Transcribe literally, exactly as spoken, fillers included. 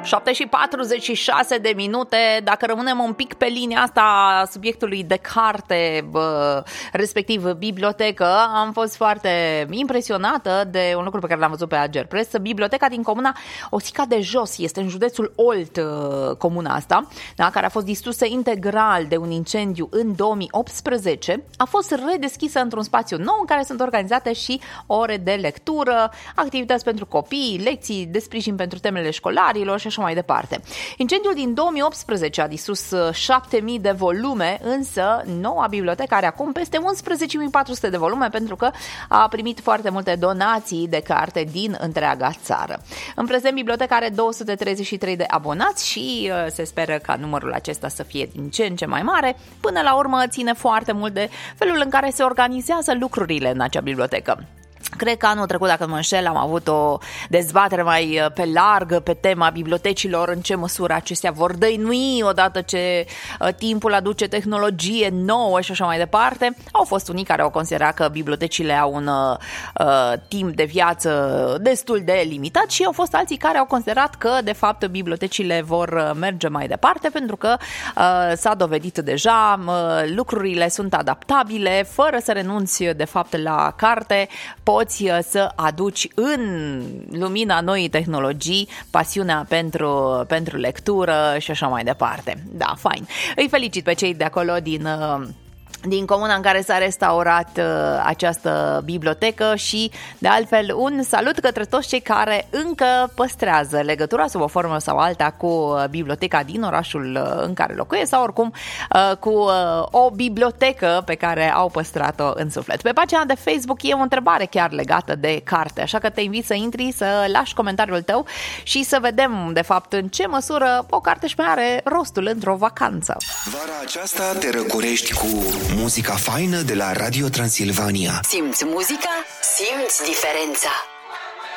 șapte și patruzeci și șase de minute. Dacă rămânem un pic pe linia asta a subiectului de carte, bă, respectiv bibliotecă, am fost foarte impresionată de un lucru pe care l-am văzut pe Agerpres. Biblioteca din comuna Osica de Jos, este în județul Olt, comuna asta, da, care a fost distrusă integral de un incendiu în două mii optsprezece, a fost redeschisă într-un spațiu nou în care sunt organizate și ore de lectură, activități pentru copii, lecții de sprijin pentru temele școlarilor și așa mai departe. Incendiul din două mii optsprezece a distrus șapte mii de volume, însă noua bibliotecă are acum peste unsprezece mii patru sute de volume pentru că a primit foarte multe donații de carte din întreaga țară. În prezent, biblioteca are două sute treizeci și trei de abonați și uh, se speră ca numărul acesta să fie din ce în ce mai mare. Până la urmă, ține foarte mult de felul în care se organizează lucrurile în acea bibliotecă. Cred că anul trecut, dacă nu mă înșel, am avut o dezbatere mai pe largă pe tema bibliotecilor, în ce măsură acestea vor dăinui odată ce timpul aduce tehnologie nouă și așa mai departe. Au fost unii care au considerat că bibliotecile au un uh, timp de viață destul de limitat și au fost alții care au considerat că, de fapt, bibliotecile vor merge mai departe pentru că uh, s-a dovedit deja, uh, lucrurile sunt adaptabile, fără să renunți, de fapt, la carte, poți să aduci în lumina noii tehnologii pasiunea pentru, pentru lectură și așa mai departe. Da, fain. Îi felicit pe cei de acolo din... din comuna în care s-a restaurat uh, această bibliotecă și, de altfel, un salut către toți cei care încă păstrează legătura sub o formă sau alta cu biblioteca din orașul uh, în care locuiesc sau oricum uh, cu uh, o bibliotecă pe care au păstrat-o în suflet. Pe pagina de Facebook e o întrebare chiar legată de carte, așa că te invit să intri, să lași comentariul tău și să vedem, de fapt, în ce măsură o carte își mai are rostul într-o vacanță. Vara aceasta te răcorești cu muzica faină de la Radio Transilvania. Simți muzica? Simți diferența.